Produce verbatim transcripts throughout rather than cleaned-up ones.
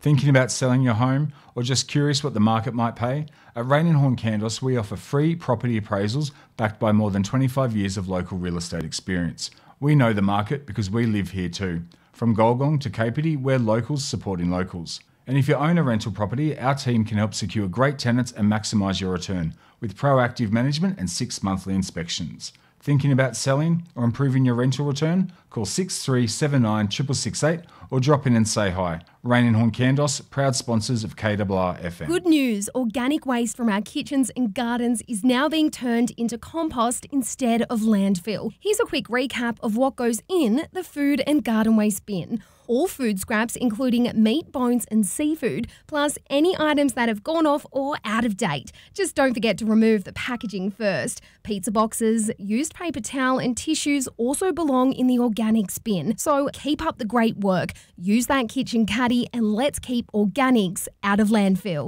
Thinking about selling your home or just curious what the market might pay? At Rain and Horn Candos, we offer free property appraisals backed by more than twenty-five years of local real estate experience. We know the market because we live here too. From Golgong to Kapiti, we're locals supporting locals. And if you own a rental property, our team can help secure great tenants and maximise your return with proactive management and six monthly inspections. Thinking about selling or improving your rental return? Call six three seven nine six six six eight or drop in and say hi. Rain and Horn Candos, proud sponsors of K R R F M. Good news, organic waste from our kitchens and gardens is now being turned into compost instead of landfill. Here's a quick recap of what goes in the food and garden waste bin. All food scraps, including meat, bones and seafood, plus any items that have gone off or out of date. Just don't forget to remove the packaging first. Pizza boxes, used paper towel and tissues also belong in the organics bin. So keep up the great work. Use that kitchen caddy and let's keep organics out of landfill.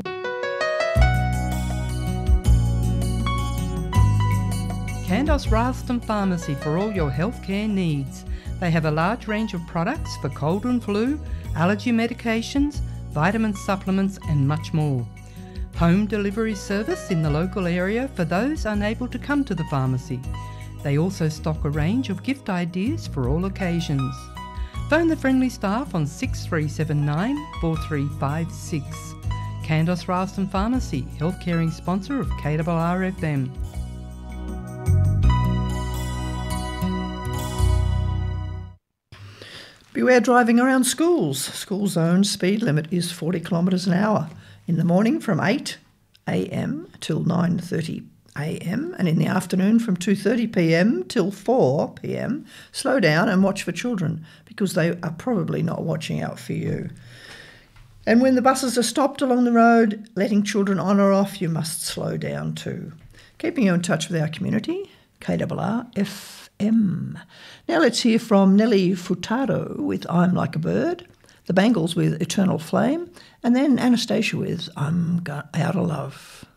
Candos Ralston Pharmacy for all your healthcare needs. They have a large range of products for cold and flu, allergy medications, vitamin supplements and much more. Home delivery service in the local area for those unable to come to the pharmacy. They also stock a range of gift ideas for all occasions. Phone the friendly staff on six three seven nine four three five six. Candos Ralston Pharmacy, healthcaring sponsor of K R R F M. Beware driving around schools. School zone speed limit is forty kilometres an hour in the morning from eight a m till nine thirty a m and in the afternoon from two thirty p m till four p m. Slow down and watch for children because they are probably not watching out for you. And when the buses are stopped along the road, letting children on or off, you must slow down too. Keeping you in touch with our community, K R R F M. Now let's hear from Nelly Furtado with I'm Like a Bird, the Bangles with Eternal Flame, and then Anastasia with I'm Go- Out of Love.